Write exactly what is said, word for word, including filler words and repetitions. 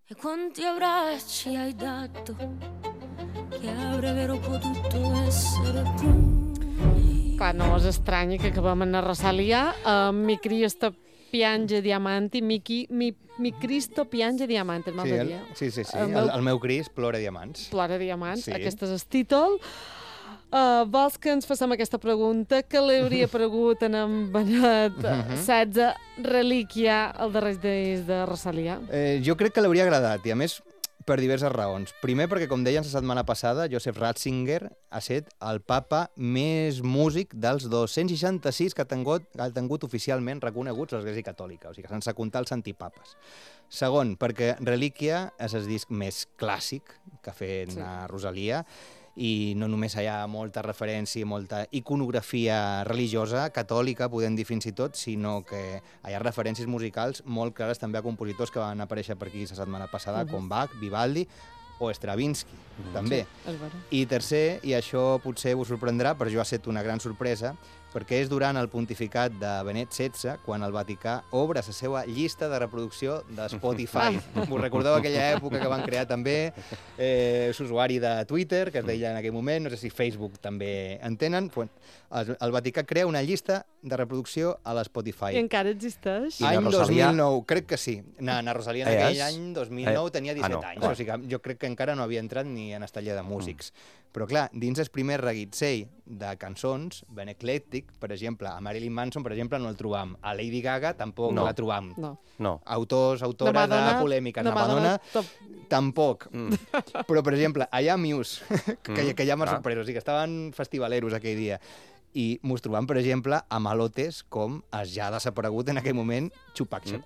E quanti abbracci hai dato che avrebbero potuto essere puri. Clar, no és estrany que acabem en la Rosalia. Uh, mi Cristo piange diamanti, mi, qui, mi, mi Cristo piange diamanti, sí, el, sí, sí, sí. El, meu, el, el meu Crist plora diamants. Plora diamants, sí. Aquest és el títol. Uh, vols que ens passem aquesta pregunta? Que li hauria pregut en en Benet setze, Relíquia, el darrer d'ells de Rosalia? Eh, jo crec que l'hauria agradat, i a més per diverses raons. Primer, perquè, com deien la setmana passada, Joseph Ratzinger ha estat el papa més músic dels dos-cents seixanta-sis que ha tingut, ha tingut oficialment reconeguts l'Església Catòlica, o sigui que sense comptar els antipapes. Segon, perquè Relíquia és el disc més clàssic que ha fet sí. Rosalia, i no només hi ha molta referència, molta iconografia religiosa, catòlica, podem dir fins i tot, sinó que hi ha referències musicals molt clares també a compositors que van aparèixer per aquí la setmana passada, uh-huh. com Bach, Vivaldi o Stravinsky, uh-huh. també. Sí, I tercer, i això potser us sorprendrà, però jo ha estat una gran sorpresa, perquè és durant el pontificat de Benet setze quan el Vaticà obre la seva llista de reproducció de Spotify. Us recordeu aquella època que van crear també eh, l'usuari de Twitter, que es deia en aquell moment, no sé si Facebook també en tenen. El Vaticà crea una llista de reproducció a l'Spotify. I encara existeix? Any dos mil nou, crec que sí. Na, na Rosalia en aquell any dos mil nou tenia disset anys, o sigui que jo crec que encara no havia entrat ni en el taller de músics. Però clar, dins el primer reguitzell de cançons, ben eclèctic, per exemple, a Marilyn Manson, per exemple, no el trobam. A Lady Gaga tampoc no la trobam. No. No. Autors, autora de, Madonna, de polèmiques. De Madonna, Madonna top... tampoc. Mm. Però, per exemple, allà Muse, que, mm. que ja m'ha sorprès, o sigui que estaven festivaleros aquell dia. I mos trobam, per exemple, a malotes com es ja ha desaparegut en aquell moment Tupac Shakur.